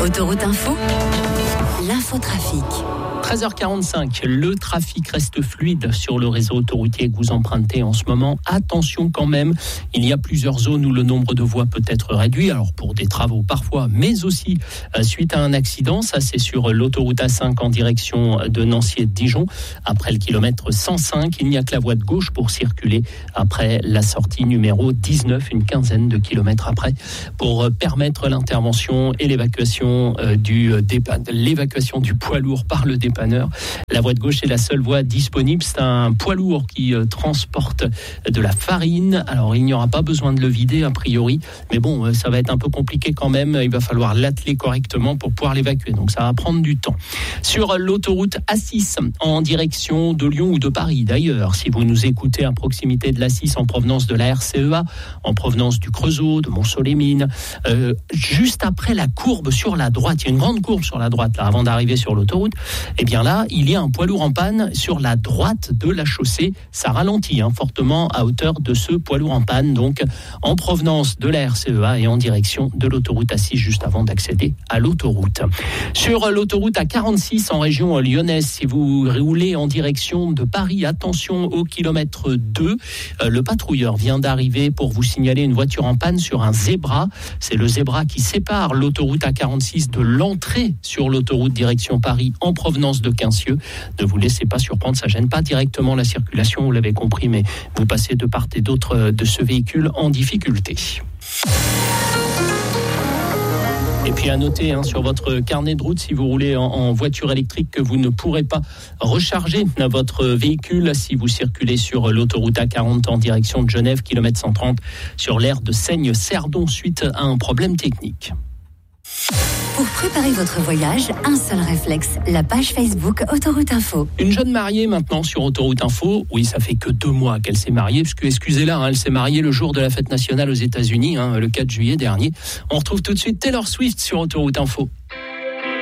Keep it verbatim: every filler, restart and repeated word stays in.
Autoroute Info, l'infotrafic. treize heures quarante-cinq, le trafic reste fluide sur le réseau autoroutier que vous empruntez en ce moment. Attention quand même, il y a plusieurs zones où le nombre de voies peut être réduit, alors pour des travaux parfois, mais aussi euh, suite à un accident. Ça, c'est sur l'autoroute A cinq en direction de Nancy et de Dijon. Après le kilomètre cent cinq, il n'y a que la voie de gauche pour circuler après la sortie numéro dix-neuf, une quinzaine de kilomètres après, pour permettre l'intervention et l'évacuation euh, du dépa- l'évacuation du poids lourd par le dépanneur. La voie de gauche est la seule voie disponible. C'est un poids lourd qui euh, transporte de la farine. Alors, il n'y aura pas besoin de le vider, a priori. Mais bon, euh, ça va être un peu compliqué quand même. Il va falloir l'atteler correctement pour pouvoir l'évacuer. Donc, ça va prendre du temps. Sur l'autoroute A six, en direction de Lyon ou de Paris, d'ailleurs, si vous nous écoutez à proximité de l'A six en provenance de la R C E A, en provenance du Creusot, de Montceau-les-Mines, euh, juste après la courbe sur la droite, il y a une grande courbe sur la droite, là, avant d'arriver sur l'autoroute. Eh bien là, il y a un poids lourd en panne sur la droite de la chaussée. Ça ralentit hein, fortement à hauteur de ce poids lourd en panne, donc en provenance de la R C E A et en direction de l'autoroute A six, juste avant d'accéder à l'autoroute. Sur l'autoroute A quarante-six en région lyonnaise, si vous roulez en direction de Paris, attention au kilomètre deux. Euh, le patrouilleur vient d'arriver pour vous signaler une voiture en panne sur un zébra. C'est le zébra qui sépare l'autoroute A quarante-six de l'entrée sur l'autoroute direction Paris en provenance de Quincieux. Ne vous laissez pas surprendre, ça gêne pas directement la circulation, vous l'avez compris, mais vous passez de part et d'autre de ce véhicule en difficulté. Et puis à noter hein, sur votre carnet de route, si vous roulez en, en voiture électrique, que vous ne pourrez pas recharger votre véhicule si vous circulez sur l'autoroute A quarante en direction de Genève, kilomètre cent trente, sur l'aire de Seigne-Cerdon, suite à un problème technique. Pour préparer votre voyage, un seul réflexe, la page Facebook Autoroute Info. Une jeune mariée maintenant sur Autoroute Info. Oui, ça fait que deux mois qu'elle s'est mariée, parce que, excusez-la, hein, elle s'est mariée le jour de la fête nationale aux États-Unis, hein, le quatre juillet dernier. On retrouve tout de suite Taylor Swift sur Autoroute Info.